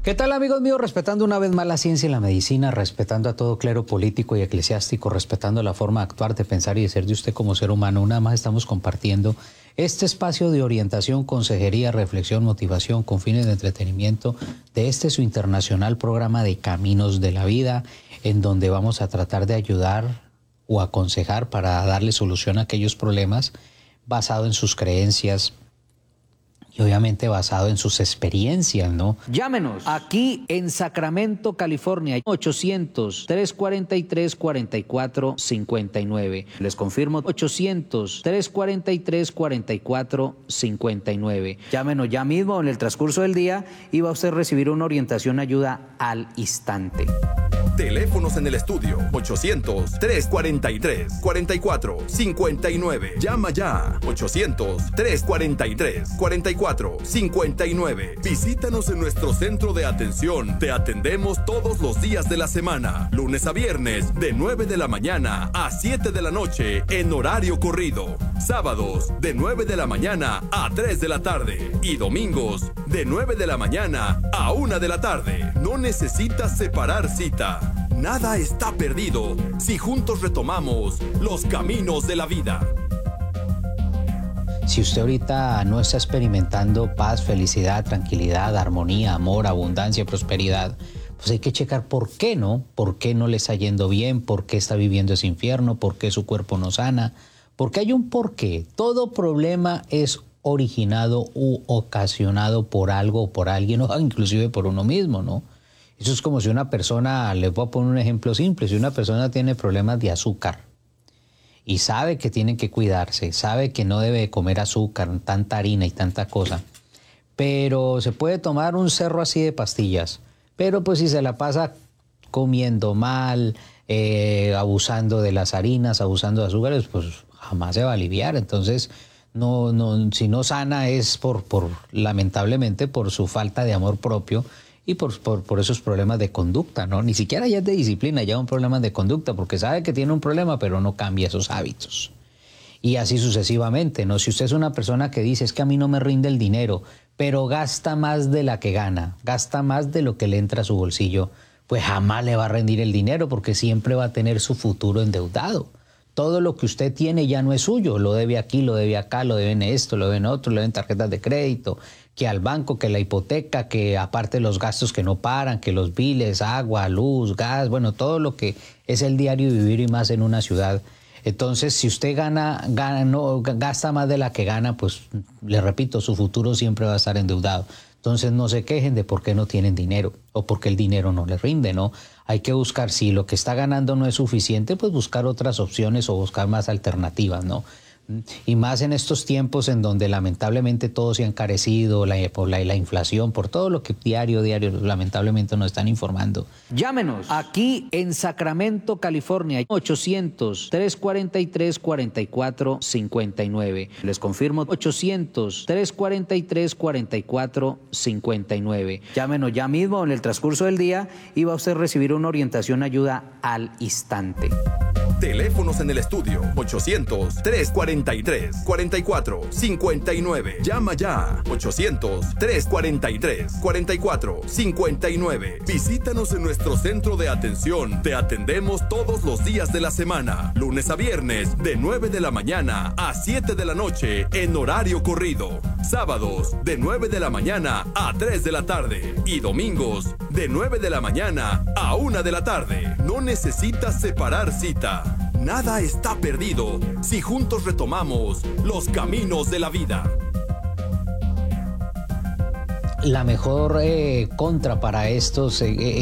¿Qué tal, amigos míos? Respetando una vez más la ciencia y la medicina, respetando a todo clero político y eclesiástico, respetando la forma de actuar, de pensar y de ser de usted como ser humano. Una más estamos compartiendo este espacio de orientación, consejería, reflexión, motivación con fines de entretenimiento de este su internacional programa de Caminos de la Vida, en donde vamos a tratar de ayudar o aconsejar para darle solución a aquellos problemas basado en sus creencias, y obviamente basado en sus experiencias, ¿no? Llámenos aquí en Sacramento, California, 800-343-4459. Les confirmo, 800-343-4459. Llámenos ya mismo en el transcurso del día y va a usted recibir una orientación, ayuda al instante. Teléfonos en el estudio 800-343-4459. Llama ya 800-343-4459. Visítanos en nuestro centro de atención. Te atendemos todos los días de la semana, lunes a viernes de 9 de la mañana a 7 de la noche en horario corrido. Sábados de 9 de la mañana a 3 de la tarde y domingos de 9 de la mañana a 1 de la tarde. No necesitas separar cita. Nada está perdido si juntos retomamos los caminos de la vida. Si usted ahorita no está experimentando paz, felicidad, tranquilidad, armonía, amor, abundancia, prosperidad, pues hay que checar por qué no le está yendo bien, por qué está viviendo ese infierno, por qué su cuerpo no sana, porque hay un porqué. Todo problema es originado u ocasionado por algo o por alguien, o inclusive por uno mismo, ¿no? Eso es como si una persona, les voy a poner un ejemplo simple, si una persona tiene problemas de azúcar y sabe que tiene que cuidarse, sabe que no debe comer azúcar, tanta harina y tanta cosa, pero se puede tomar un cerro así de pastillas, pero pues si se la pasa comiendo mal, abusando de las harinas, abusando de azúcares, pues jamás se va a aliviar. Entonces, si no sana es lamentablemente por su falta de amor propio, y por esos problemas de conducta, ¿no? Ni siquiera ya es de disciplina, ya es un problema de conducta, porque sabe que tiene un problema, pero no cambia esos hábitos. Y así sucesivamente, ¿no? Si usted es una persona que dice, es que a mí no me rinde el dinero, pero gasta más de la que gana, gasta más de lo que le entra a su bolsillo, pues jamás le va a rendir el dinero, porque siempre va a tener su futuro endeudado. Todo lo que usted tiene ya no es suyo, lo debe aquí, lo debe acá, lo debe en esto, lo debe en otro, lo debe en tarjetas de crédito, que al banco, que la hipoteca, que aparte los gastos que no paran, que los biles, agua, luz, gas, bueno, todo lo que es el diario vivir y más en una ciudad. Entonces, si usted gasta más de la que gana, pues le repito, su futuro siempre va a estar endeudado. Entonces no se quejen de por qué no tienen dinero o porque el dinero no les rinde, ¿no? Hay que buscar, si lo que está ganando no es suficiente, pues buscar otras opciones o buscar más alternativas, ¿no? Y más en estos tiempos en donde lamentablemente todo se ha encarecido, por la inflación, por todo lo que diario lamentablemente nos están informando. Llámenos aquí en Sacramento, California, 800-343-4459. Les confirmo, 800-343-4459. Llámenos ya mismo en el transcurso del día y va a usted recibir una orientación, ayuda al instante. Teléfonos en el estudio 800-343-4459. Llama ya 800-343-4459. Visítanos en nuestro centro de atención. Te atendemos todos los días de la semana, lunes a viernes de 9 de la mañana a 7 de la noche en horario corrido. Sábados de 9 de la mañana a 3 de la tarde y domingos de 9 de la mañana a 1 de la tarde. No necesitas separar cita. Nada está perdido si juntos retomamos los caminos de la vida. La mejor contra para estos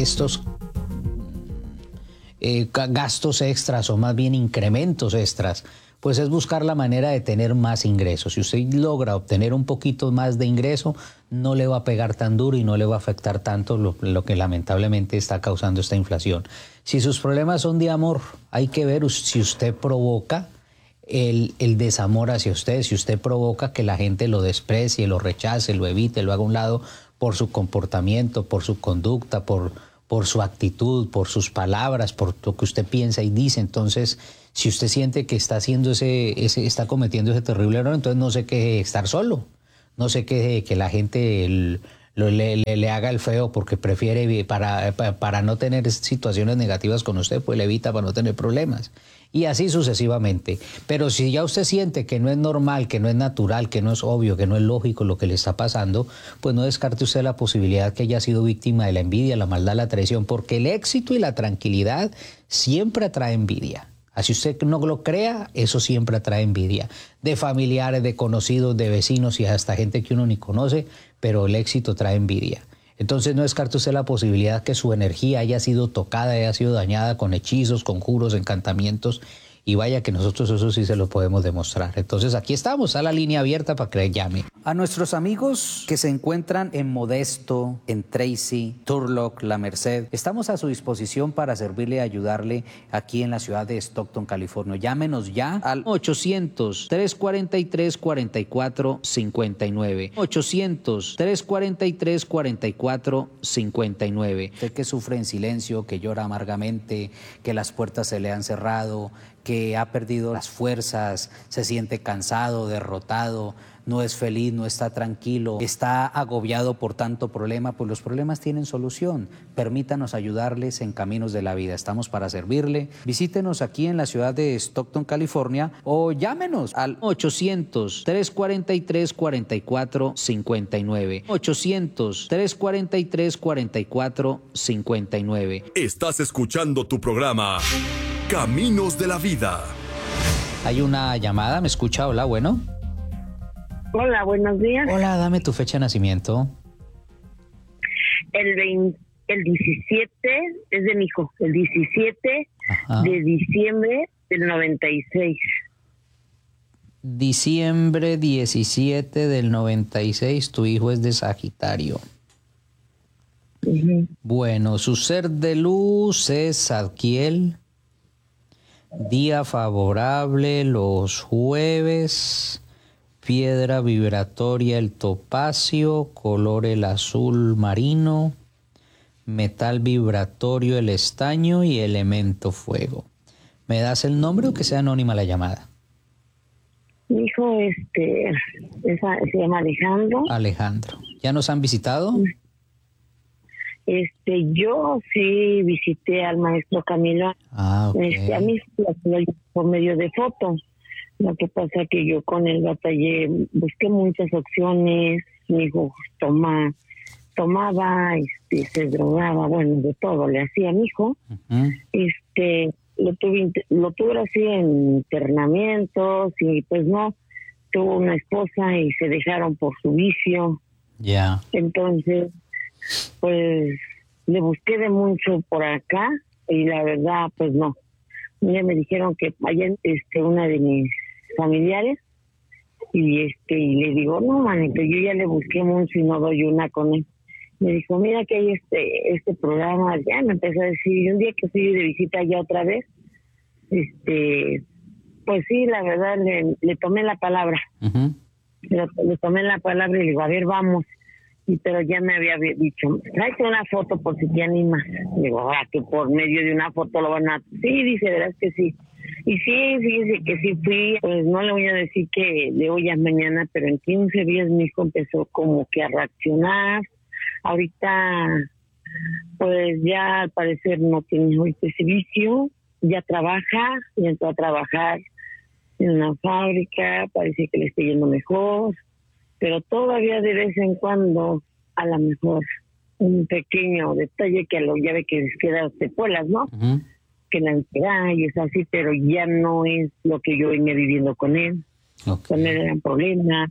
gastos extras o más bien incrementos extras, pues es buscar la manera de tener más ingresos. Si usted logra obtener un poquito más de ingreso, no le va a pegar tan duro y no le va a afectar tanto lo que lamentablemente está causando esta inflación. Si sus problemas son de amor, hay que ver si usted provoca el desamor hacia usted, si usted provoca que la gente lo desprecie, lo rechace, lo evite, lo haga a un lado por su comportamiento, por su conducta, por su actitud, por sus palabras, por lo que usted piensa y dice. Entonces, si usted siente que está haciendo está cometiendo ese terrible error, entonces no se queje de estar solo, no se queje de que la gente le haga el feo porque prefiere para no tener situaciones negativas con usted, pues le evita para no tener problemas. Y así sucesivamente. Pero si ya usted siente que no es normal, que no es natural, que no es obvio, que no es lógico lo que le está pasando, pues no descarte usted la posibilidad que haya sido víctima de la envidia, la maldad, la traición, porque el éxito y la tranquilidad siempre atrae envidia. Así usted no lo crea, eso siempre atrae envidia. De familiares, de conocidos, de vecinos y hasta gente que uno ni conoce, pero el éxito trae envidia. Entonces no descarte usted la posibilidad que su energía haya sido tocada, haya sido dañada con hechizos, conjuros, encantamientos, y vaya que nosotros eso sí se lo podemos demostrar. Entonces aquí estamos, a la línea abierta para que llame. A nuestros amigos que se encuentran en Modesto, en Tracy, Turlock, La Merced, estamos a su disposición para servirle y ayudarle aquí en la ciudad de Stockton, California. Llámenos ya al 800-343-4459. 800-343-4459. Usted que sufre en silencio, que llora amargamente, que las puertas se le han cerrado, que ha perdido las fuerzas, se siente cansado, derrotado, no es feliz, no está tranquilo, está agobiado por tanto problema, pues los problemas tienen solución. Permítanos ayudarles en caminos de la vida. Estamos para servirle. Visítenos aquí en la ciudad de Stockton, California, o llámenos al 800-343-4459. 800-343-4459. Estás escuchando tu programa Caminos de la Vida. Hay una llamada, ¿me escucha? Hola, bueno. Hola, buenos días. Hola, dame tu fecha de nacimiento. El 17 es de mi hijo, el 17 de diciembre del 96. Diciembre 17 del 96, tu hijo es de Sagitario. Bueno, su ser de luz es Zadkiel. Día favorable los jueves. Piedra vibratoria el topacio, color el azul marino, metal vibratorio el estaño y elemento fuego. ¿Me das el nombre o que sea anónima la llamada? Mi hijo se llama Alejandro. Alejandro. ¿Ya nos han visitado? Yo sí visité al maestro Camilo. Okay. A mí por medio de fotos. Lo que pasa que yo con él batallé, busqué muchas opciones. Mi hijo tomaba, se drogaba, bueno, de todo le hacía a mi hijo. Lo tuve así en internamientos y pues no, tuvo una esposa y se dejaron por su vicio. Ya. Entonces, pues le busqué de mucho por acá y la verdad, pues no. Ya me dijeron que allá una de mis familiares y le digo, no, manito, yo ya le busqué mucho y no doy una con él. Me dijo, mira que hay este programa, ya me empezó a decir, y un día que fui de visita allá otra vez, pues sí, la verdad, le tomé la palabra. Le tomé la palabra y le digo, a ver, vamos. Pero ya me había dicho, tráete una foto por si te animas. Digo, que por medio de una foto lo van a... Sí, dice, verás que sí. Y sí, fíjese que sí fui, pues no le voy a decir que de hoy a mañana, pero en 15 días mi hijo empezó como que a reaccionar. Ahorita, pues ya al parecer no tiene ahorita ese vicio, ya trabaja, ya entró a trabajar en una fábrica, parece que le está yendo mejor, pero todavía de vez en cuando, a lo mejor, un pequeño detalle que ya ve que les queda secuelas, ¿no? Que la ansiedad y es así, pero ya no es lo que yo venía viviendo con él. Con él eran problemas.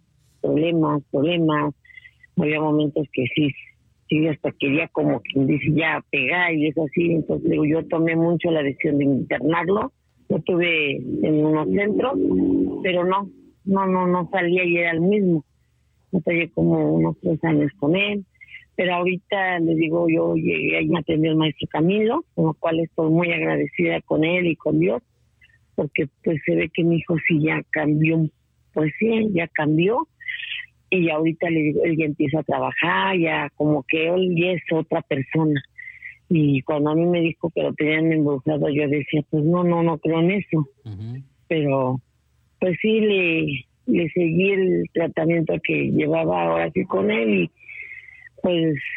Había momentos que sí, hasta quería como quien dice ya pegar y es así. Entonces digo, yo tomé mucho la decisión de internarlo. Lo tuve en unos centros, pero no salía y era el mismo. Batallé como unos 3 años con él. Pero ahorita les digo, yo llegué y me atendió el maestro Camilo, con lo cual estoy muy agradecida con él y con Dios, porque pues se ve que mi hijo sí ya cambió, pues sí, ya cambió, y ahorita le digo, él ya empieza a trabajar, ya como que él ya es otra persona. Y cuando a mí me dijo que lo tenían embrujado, yo decía, pues no creo en eso. Pero pues sí, le seguí el tratamiento que llevaba ahora sí con él y Pues